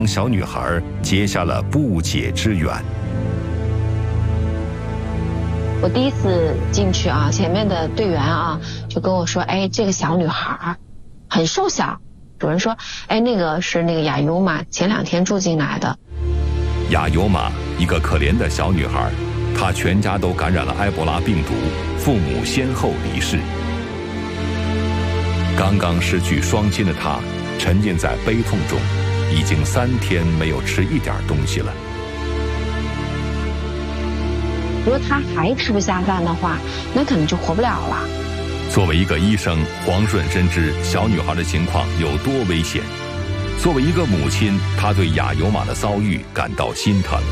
小女孩结下了不解之缘。 我第一次进去啊，前面的队员啊就跟我说，哎，这个小女孩很瘦小。主任说，哎，那个是那个雅尤玛，前2天住进来的。 雅尤玛，一个可怜的小女孩，她全家都感染了埃博拉病毒，父母先后离世。刚刚失去双亲的她，沉浸在悲痛中，已经3天没有吃一点东西了。 如果他还吃不下饭的话，那可能就活不了了。 作为一个医生，黄顺深知小女孩的情况有多危险。作为一个母亲，她对雅尤玛的遭遇感到心疼。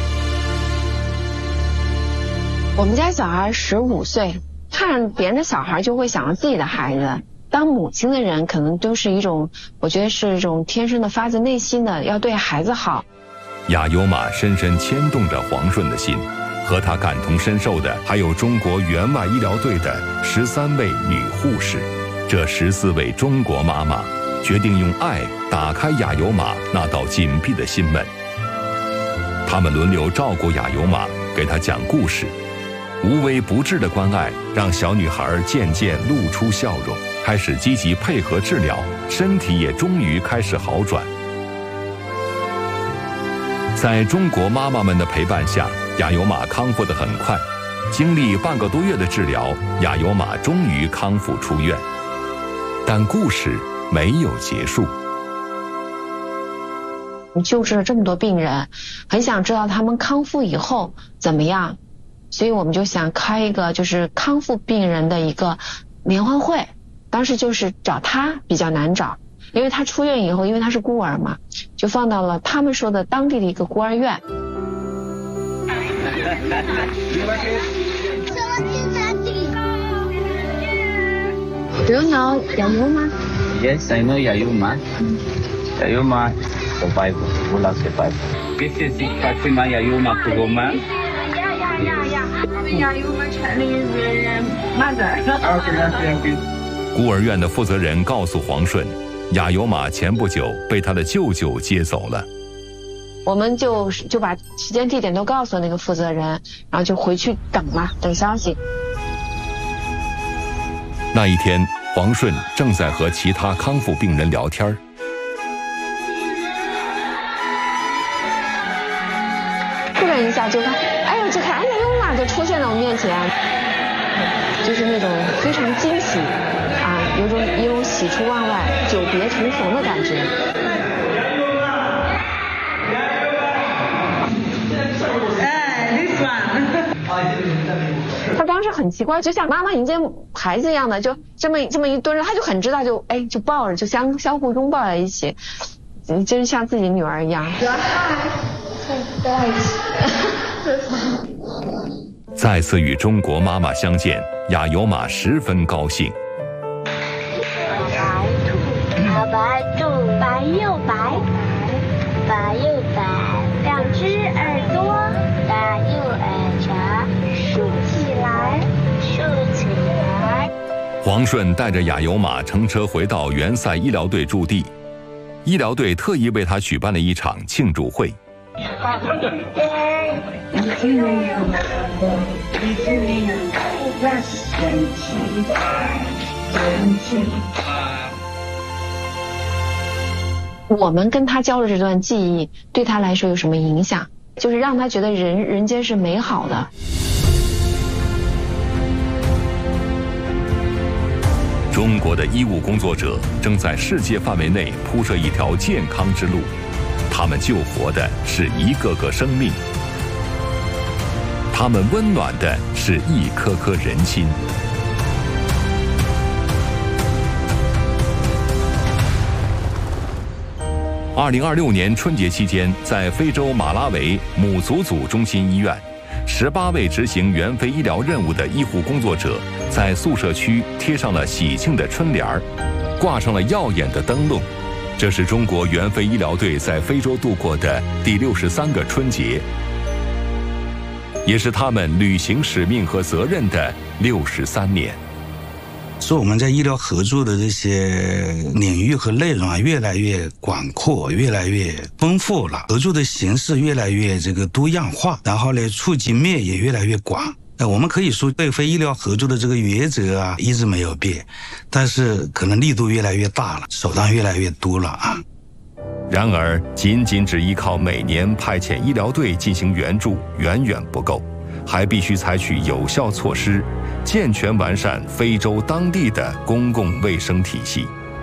我们家小孩15岁，看别人的小孩就会想到自己的孩子。当母亲的人可能都是一种，我觉得是一种天生的发自内心的要对孩子好。 雅尤玛深深牵动着黄顺的心。和他感同身受的还有中国援外医疗队的13位女护士。这14位中国妈妈决定用爱打开雅尤玛那道紧闭的心门。她们轮流照顾雅尤玛，给她讲故事。无微不至的关爱让小女孩渐渐露出笑容，开始积极配合治疗，身体也终于开始好转。在中国妈妈们的陪伴下，雅尤玛康复得很快。经历半个多月的治疗，雅尤玛终于康复出院。但故事没有结束。 你救治了这么多病人，很想知道他们康复以后怎么样，所以我们就想开一个就是康复病人的一个联欢会。当时就是找他比较难找，因为他出院以后，因为他是孤儿嘛，就放到了他们说的当地的一个孤儿院。Do you know Yayuma? Yes, I know Yayuma. Yayuma survived, Ebola survived. This is Fatima Yayuma Kuroma. Yayuma Chinese mother. 孤儿院的负责人告诉黄顺，雅尤玛前不久被他的舅舅接走了。 我们就把时间地点都告诉了那个负责人，然后就回去等嘛，等消息。 那一天，黄顺正在和其他康复病人聊天。 突然一下就看，哎呦，就看哎呀呦嘛，就出现在我面前，就是那种非常惊喜啊，有种喜出望外、久别重逢的感觉。他当时很奇怪，就像妈妈迎接孩子一样的，就这么一蹲着，他就很知道，就抱着，就相互拥抱在一起，真像自己女儿一样。 再次与中国妈妈相见，雅尤玛十分高兴。 白兔，白又白，白又白，2只耳朵，大又耳茶，竖起来，竖起来。 黄顺带着雅尤玛乘车回到援塞医疗队驻地，医疗队特意为他举办了一场庆祝会。 我们跟他交的这段记忆对他来说有什么影响？就是让他觉得人间是美好的。 中国的医务工作者正在世界范围内铺设一条健康之路，他们救活的是一个个生命，他们温暖的是一颗颗人心。2026年春节期间，在非洲马拉维姆祖祖中心医院，18位执行援非医疗任务的医护工作者在宿舍区贴上了喜庆的春联儿，挂上了耀眼的灯笼。这是中国援非医疗队在非洲度过的第63个春节，也是他们履行使命和责任的63年。 所以我们在医疗合作的这些领域和内容啊，越来越广阔，越来越丰富了，合作的形式越来越这个多样化，然后呢，触及面也越来越广。我们可以说对非医疗合作的这个原则啊，一直没有变，但是可能力度越来越大了，手段越来越多了啊。 然而，仅只依靠每年派遣医疗队进行援助远远不够，还必须采取有效措施，健全完善非洲当地的公共卫生体系。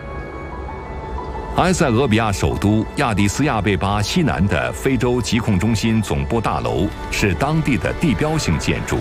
埃塞俄比亚首都亚的斯亚贝巴西南的非洲疾控中心总部大楼是当地的地标性建筑，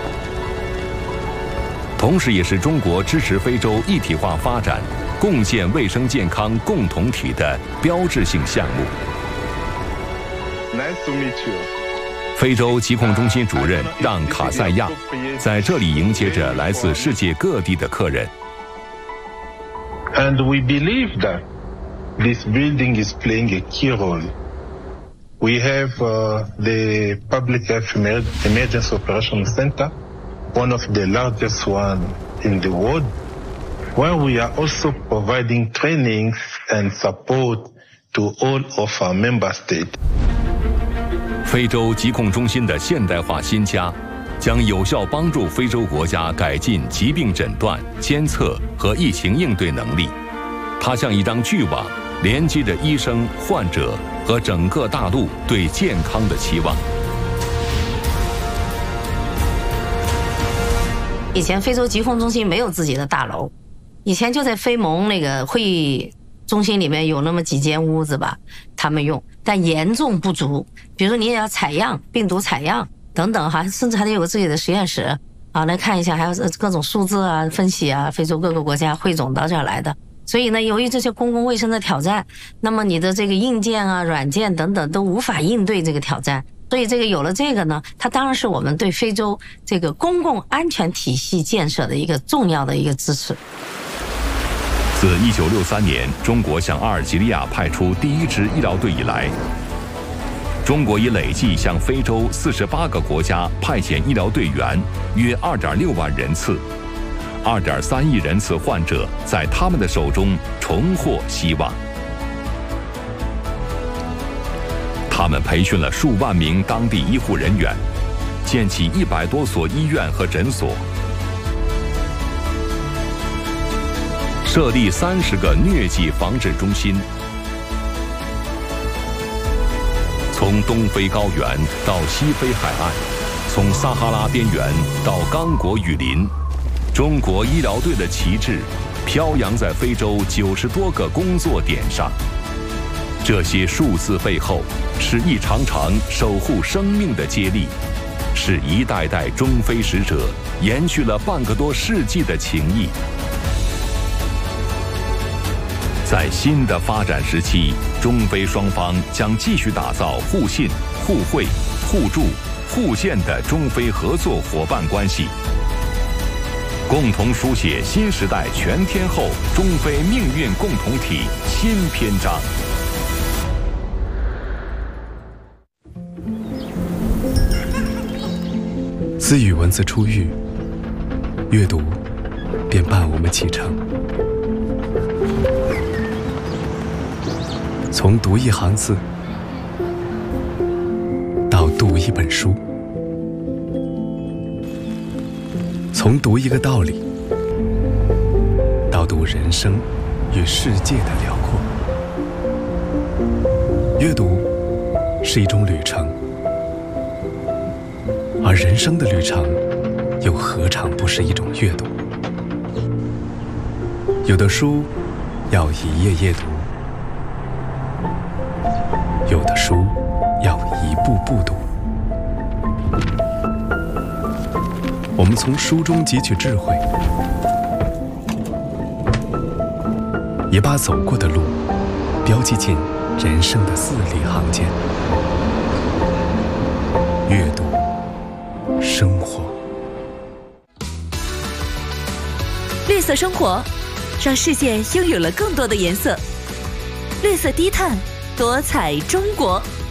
同时也是中国支持非洲一体化发展、共建卫生健康共同体的标志性项目。 Nice to meet you. 非洲疾控中心主任让卡塞亚在这里迎接着来自世界各地的客人。 And we believe that this building is playing a key role. We have the Public Health Emergency Operations Center, one of the largest one in the world, where we are also providing trainings and support to all of our member states. 非洲疾控中心的现代化新家，将有效帮助非洲国家改进疾病诊断、监测和疫情应对能力。它像一张巨网，连接着医生、患者和整个大陆对健康的期望。 以前非洲疾控中心没有自己的大楼，以前就在非盟那个会议中心里面有那么几间屋子吧，他们用，但严重不足。比如说你也要采样，病毒采样等等哈，甚至还得有个自己的实验室啊，来看一下，还有各种数字啊、分析啊，非洲各个国家汇总到这儿来的。所以呢，由于这些公共卫生的挑战，那么你的这个硬件啊、软件等等都无法应对这个挑战。所以这个有了这个呢，它当然是我们对非洲这个公共安全体系建设的一个重要的一个支持。 自1963年中国向阿尔及利亚派出第一支医疗队以来，中国已累计向非洲48个国家派遣医疗队员约2.6万人次，2.3亿人次患者在他们的手中重获希望。他们培训了数万名当地医护人员，建起100多所医院和诊所，设立30个疟疾防治中心。从东非高原到西非海岸，从撒哈拉边缘到刚果雨林，中国医疗队的旗帜飘扬在非洲90多个工作点上。这些数字背后，是一场场守护生命的接力，是一代代中非使者延续了半个多世纪的情谊。在新的发展时期，中非双方将继续打造互信、互惠、互助、互鉴的中非合作伙伴关系，共同书写新时代全天候中非命运共同体新篇章。 自与文字初遇，阅读便伴我们启程。从读一行字，到读一本书；从读一个道理，到读人生与世界的辽阔。阅读是一种旅程，而人生的旅程又何尝不是一种阅读？有的书要一页页读，有的书要一步步读。我们从书中汲取智慧，也把走过的路标记进人生的字里行间。阅读生活， 绿色生活，让世界拥有了更多的颜色。绿色低碳，多彩中国。